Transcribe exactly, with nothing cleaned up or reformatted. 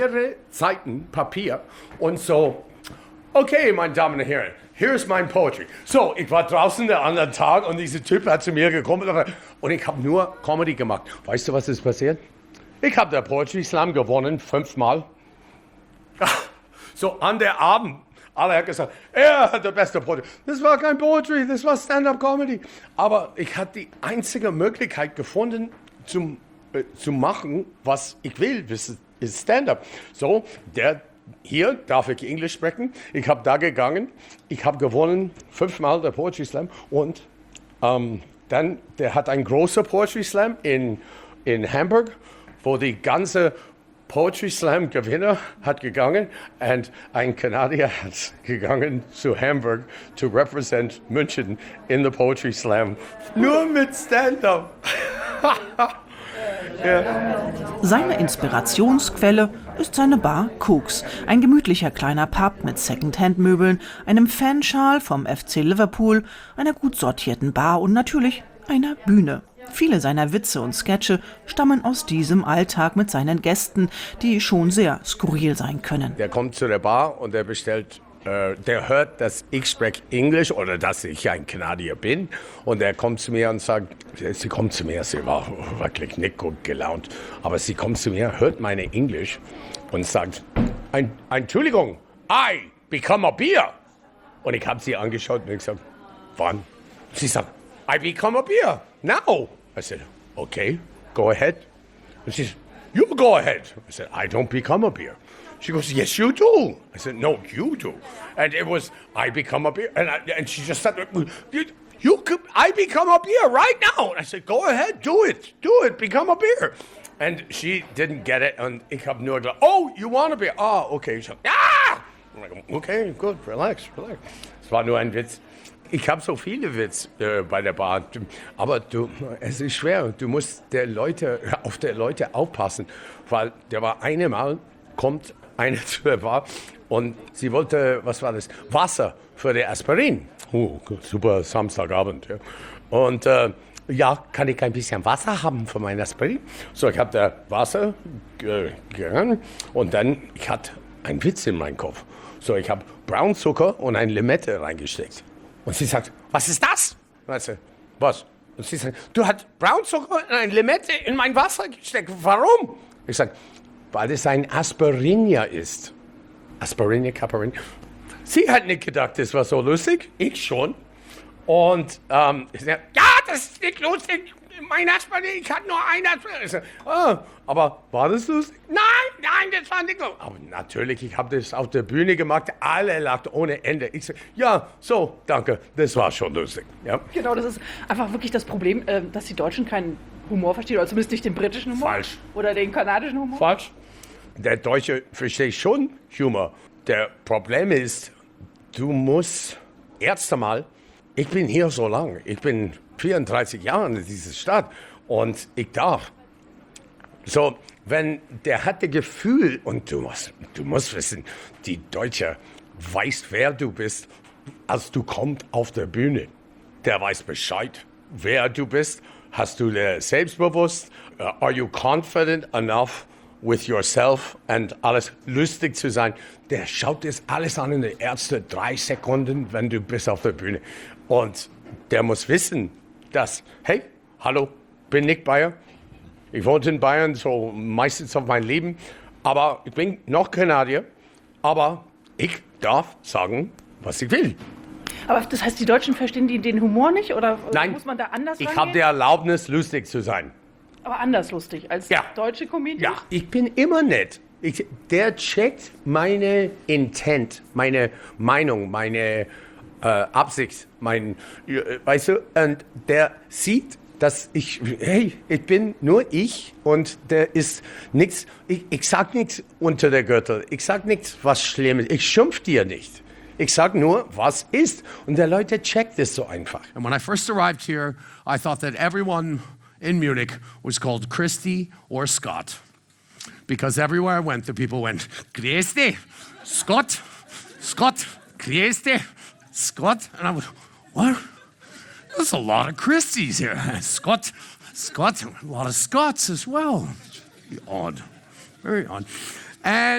mehrere Seiten Papier und so, okay, meine Damen und Herren, hier ist mein Poetry. So, ich war draußen den anderen Tag und dieser Typ hat zu mir gekommen und ich habe nur Comedy gemacht. Weißt du, was ist passiert? Ich habe den Poetry Slam gewonnen, fünfmal. So, an der Abend, alle haben gesagt, er hat der beste Poetry. Das war kein Poetry, das war Stand-up-Comedy. Aber ich hatte die einzige Möglichkeit gefunden, zum, äh, zu machen, was ich will, das ist Stand-up. So, der hier darf ich Englisch sprechen. Ich habe da gegangen. Ich habe gewonnen, fünfmal der Poetry Slam. Und ähm, dann, der hat einen großen Poetry Slam in, in Hamburg, wo die ganze Poetry Slam Gewinner hat gegangen und ein Kanadier hat gegangen zu Hamburg to represent München in the Poetry Slam. Nur mit Stand-up. Ja. Seine Inspirationsquelle ist seine Bar Cooks, ein gemütlicher kleiner Pub mit Secondhand-Möbeln, einem Fanschal vom F C Liverpool, einer gut sortierten Bar und natürlich einer Bühne. Viele seiner Witze und Sketche stammen aus diesem Alltag mit seinen Gästen, die schon sehr skurril sein können. Der kommt zu der Bar und der bestellt, äh, der hört, dass ich spreche Englisch oder dass ich ein Kanadier bin. Und der kommt zu mir und sagt, sie kommt zu mir, sie war wirklich nicht gut gelaunt, aber sie kommt zu mir, hört meine Englisch und sagt, ein, Entschuldigung, I become a beer. Und ich habe sie angeschaut und ich gesagt, wann? Sie sagt, I become a beer now. I said, okay, go ahead. And she said, you go ahead. I said, I don't become a beer. She goes, yes, you do. I said, no, you do. And it was, I become a beer. And, I, and she just said, you, you could, I become a beer right now. And I said, go ahead, do it, do it, become a beer. And she didn't get it. Und ich habe nur gesagt, oh, you want a beer? Ah, oh, okay. So, ah! I'm like, okay, good, relax, relax. Es war nur ein Witz. Ich habe so viele Witze äh, bei der Bar, aber du, es ist schwer. Du musst der Leute, auf der Leute aufpassen, weil der war einmal, kommt eine zu der Bar und sie wollte, was war das, Wasser für die Aspirin. Oh, super Samstagabend. Ja. Und äh, ja, kann ich ein bisschen Wasser haben für mein Aspirin? So, ich habe da Wasser äh, gegangen und dann, ich hatte einen Witz in meinem Kopf. So, ich habe Braunzucker und eine Limette reingesteckt. Und sie sagt, was ist das? Weißt du, was? Und sie sagt, du hast Braunzucker und eine Limette in mein Wasser gesteckt. Warum? Ich sage, weil es ein Aspirinia ist. Aspirinia, Caparinia. Sie hat nicht gedacht, das war so lustig. Ich schon. Und ähm, ich sage, ja, das ist nicht lustig. Mein Aspirin, ich hatte nur ein Aspirin. Ich sag, ah, aber war das lustig? Nein, nein, das war nicht lustig. Aber natürlich, ich habe das auf der Bühne gemacht. Alle lachten ohne Ende. Ich sag, ja, so, danke, das war schon lustig. Ja. Genau, das ist einfach wirklich das Problem, dass die Deutschen keinen Humor verstehen. Oder zumindest nicht den britischen Humor. Falsch. Oder den kanadischen Humor. Falsch. Der Deutsche versteht schon Humor. Der Problem ist, du musst erst einmal, ich bin hier so lange, ich bin vierunddreißig Jahre in dieser Stadt und ich darf. So, wenn der hat das Gefühl, und du musst, du musst wissen, die Deutsche weiß, wer du bist, als du kommst auf der Bühne. Der weiß Bescheid, wer du bist. Hast du selbstbewusst? Uh, are you confident enough with yourself and alles lustig zu sein? Der schaut das alles an in den ersten drei Sekunden, wenn du bist auf der Bühne. Und der muss wissen, dass, hey, hallo, bin Nick Bayer. Ich wohne in Bayern so meistens auf mein Leben, aber ich bin noch Kanadier, aber ich darf sagen, was ich will. Aber das heißt, die Deutschen verstehen die, den Humor nicht? Oder Nein, muss man da anders ich rangehen? habe die Erlaubnis, lustig zu sein. Aber anders lustig als Ja. deutsche Comedians? Ja, ich bin immer nett. Ich, der checkt meine Intent, meine Meinung, meine äh, Absicht, mein, äh, weißt du, und der sieht, dass ich, hey, ich bin nur ich und der ist nichts, ich, ich sag nichts unter der Gürtel, ich sag nichts, was Schlimmes, ich schimpf dir nicht. Ich sag nur, was ist. Und der Leute checkt es so einfach. And when I first arrived here, I thought that everyone in Munich was called Christy or Scott. Because everywhere I went, the people went, Christy, Scott, Scott, Christy, Scott. And I went, what? There's a lot of Christies here. Scott, Scott, a lot of Scots as well. Odd, very odd. And